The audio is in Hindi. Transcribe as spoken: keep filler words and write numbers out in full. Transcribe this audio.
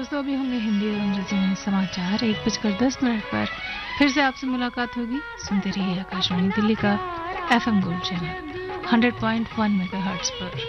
दोस्तों, अभी होंगे हिंदी और अंग्रेजी में समाचार एक बजकर दस मिनट पर। फिर से आपसे मुलाकात होगी। सुनते रहिए आकाशवाणी दिल्ली का FM gold channel hundred point one megahertz पर।